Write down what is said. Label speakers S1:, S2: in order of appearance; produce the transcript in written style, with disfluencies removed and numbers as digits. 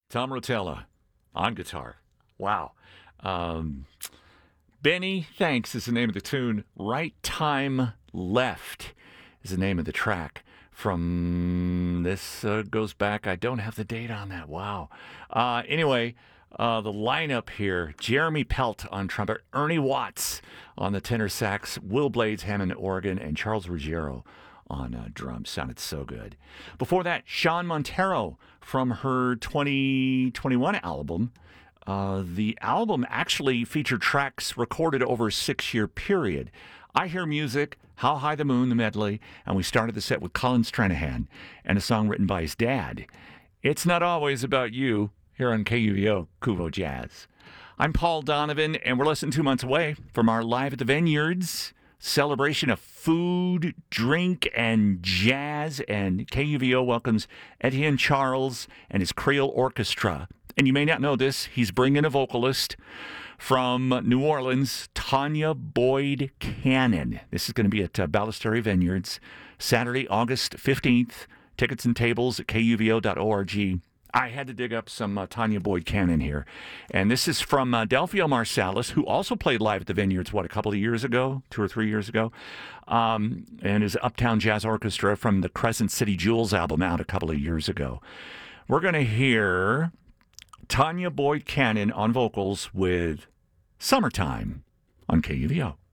S1: Tom Rotella on guitar. Wow. Um, Benny Thanks is the name of the tune. Right Time Left is the name of the track. From this goes back, I don't have the date on that. Wow. Anyway, the lineup here: Jeremy Pelt on trumpet, Ernie Watts on the tenor sax, Will Blades Hammond organ, and Charles Ruggiero on drums. Sounded so good. Before that, Sean Montero from her 2021 album. The album actually featured tracks recorded over a 6-year period. I Hear Music, How High the Moon, the medley, and we started the set with Colin Stranahan and a song written by his dad. It's Not Always About You, here on KUVO, Kuvo Jazz. I'm Paul Donovan, and we're less than 2 months away from our Live at the Vineyards celebration of food, drink, and jazz. And KUVO welcomes Etienne Charles and his Creole Orchestra. And you may not know this, he's bringing a vocalist from New Orleans, Tanya Boyd Cannon. This is going to be at Ballesteri Vineyards, Saturday, August 15th. Tickets and tables at kuvo.org. I had to dig up some Tanya Boyd Cannon here. And this is from Delphio Marsalis, who also played live at the Vineyards, a couple of years ago, 2 or 3 years ago, and his Uptown Jazz Orchestra from the Crescent City Jewels album out a couple of years ago. We're going to hear Tanya Boyd Cannon on vocals with Summertime on KUVO.